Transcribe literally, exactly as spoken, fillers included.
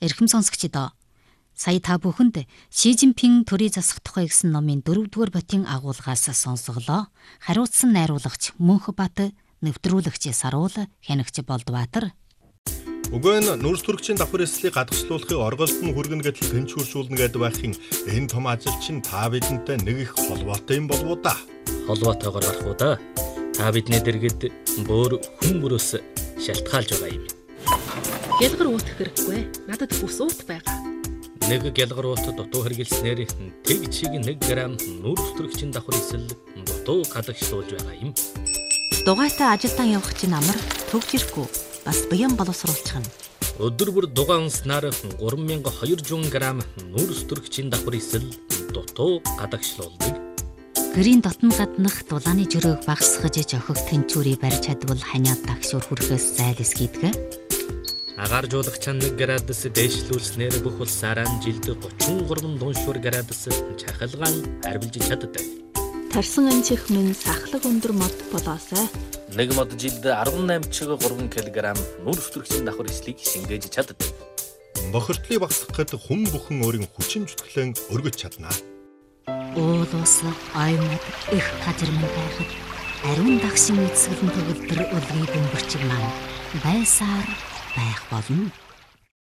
Эрхэм сонсогчдоо сая та бүхэнд Ши Жинпин төрийн засах тухай гэсэн номын дөрөвдүгээр ботын агуулгаас сонсголоо. Хариуцсан найруулагч Мөнхбат, нэвтрүүлэгч Саруул, хянагч Болдбаатар. Уг нь нүрс төрөгчийн давхар эслийг гадагшлуулахыг орголт нь хүргэнэ гэдэл тэнцвэржүүлнэ гэдэг байхын энэ том ажил чинь та бидэнтэй нэг их холбоотой юм болов уу да? Холбоотойгоор арах уу да? Та бидний дэргэд бөөр хүн мөрөөс шалтгаалж байгаа юм. Гялгар уут хэрэггүй. Надад бүс уут байгаа. Нэг гялгар уут дутуу хэргэлснээр тэг чиг нэг грамм нүрс төрөгчийн давхар эсэл дутуу гадагшлуулж байгаа юм. Дугайтай ажилдаа явах чинь амар төгж ирэхгүй. Бас буян боловсруулчихна. Өдөр бүр дугаан уснаар гурван мянга двухсот грамм нүрс төрөгчийн давхар эсэл дутуу гадагшлуулдаг. Гэрийн дотн гаднах дулааны жөрөөг багасгаж жохих тэнцвэрийг барьж чадвал ханиад тагшуур хүрэхээс зайлс гэдэг. Агаар жуулагчаа нэг градус дээшлүүлснээр бүх улсаараа жилд гучин гурван дуушуур градус чахалгаан харвилж чаддаг. Тарсан анчих минь сахлаг өндөр мод болоосай. Нэг мод жилд арван найман чиг гурван килограмм нүрс төрөгчийн давхар эслийг шингээж чаддаг. Бохирдлыг багасгах гэдэг хүн бүхэн өөрийн хүчин чөтгөлөн өргөж чаднаа. Уул ус, аймаг, их газар минь байхад ариун дагшин эцгэлэн төгөлдөр өлгийг өнгөрчих маань байсаар байх болно.